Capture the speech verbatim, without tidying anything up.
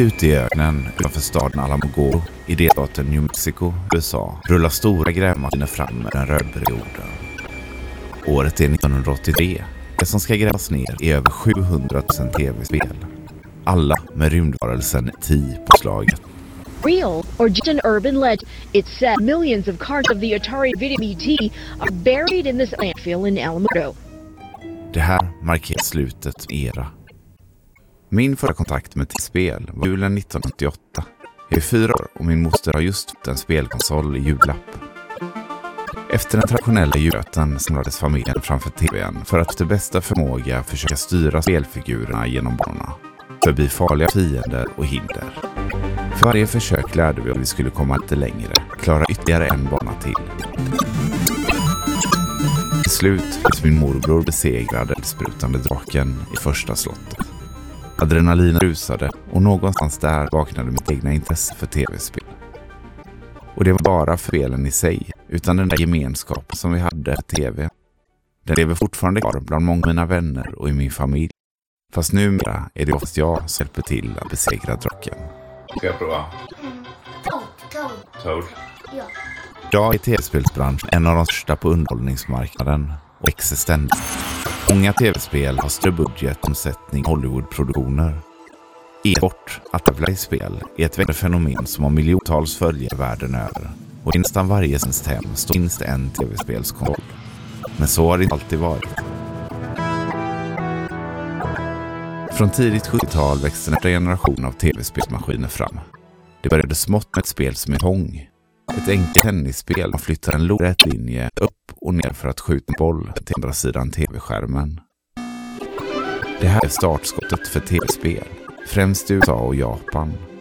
ute i öknen utanför staden Alamogordo i delstaten New Mexico, U S A, rullar stora grävmaskiner fram med den rödbruna jorden. Året är nittonhundraåttiotre. Det som ska grävas ner är över sjuhundratusen tv-spel. Alla med rymdvarelsen T på slaget. Real or just an urban legend, it's said millions of cards of the Atari Video B T are buried in this landfill in Alamogordo. Det här markerar slutet med era. Min förra kontakt med ett spel var julen nittonhundraåttioåtta. Jag är fyra år och min moster har just fått en spelkonsol i julklapp. Efter den traditionella julen samlades familjen framför tvn för att efter bästa förmåga försöka styra spelfigurerna genom banorna, förbi farliga fiender och hinder. För varje försök lärde vi att vi skulle komma lite längre, klara ytterligare en bana till. Till slut fick min morbror besegrade den sprutande draken i första slottet. Adrenalin rusade och någonstans där vaknade mitt egna intresse för tv-spel. Och det var bara spelen i sig, utan den där gemenskapen som vi hade på tv. Den lever fortfarande kvar bland många av mina vänner och i min familj. Fast numera är det oftast jag som hjälper till att besegra draken. Ska jag prova? Mm. Toad, Toad. Toad? Ja. Idag är tv-spelsbranschen en av de största på underhållningsmarknaden och existent. Många tv-spel har större budgetomsättning Hollywood-produktioner. E-sport, att tävla i spel, är ett växande fenomen som har miljontals följare världen över. Och i nästan varje svenskt hem står minst en tv-spelskonsol. Men så har det inte alltid varit. Från tidigt sjuttiotal växte en generation av tv-spelsmaskiner fram. Det började smått med ett spel som är Pong. Ett enkelt tennisspel man flyttar en lodrät linje upp och ner för att skjuta en boll till andra sidan tv-skärmen. Det här är startskottet för tv-spel, främst i U S A och Japan.